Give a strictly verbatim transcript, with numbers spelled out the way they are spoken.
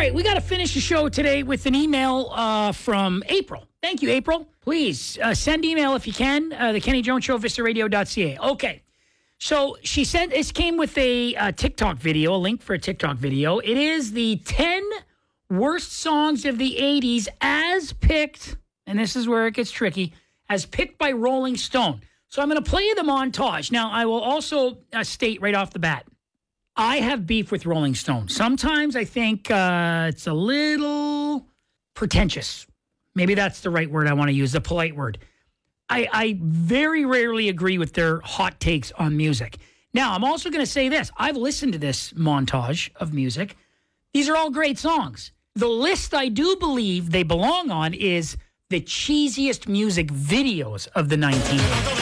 right, we got to finish the show today with an email uh, from April. Thank you, April. Please uh, send email if you can. Uh, the Kenny Jones Show, vista radio dot c a. Okay. So she said this came with a uh, TikTok video, a link for a TikTok video. It is the ten worst songs of the eighties as picked, and this is where it gets tricky, as picked by Rolling Stone. So I'm going to play you the montage. Now, I will also uh, state right off the bat, I have beef with Rolling Stone. Sometimes I think uh, it's a little pretentious. Maybe that's the right word I want to use, the polite word. I, I very rarely agree with their hot takes on music. Now, I'm also going to say this. I've listened to this montage of music. These are all great songs. The list I do believe they belong on is the cheesiest music videos of the nineteen eighties.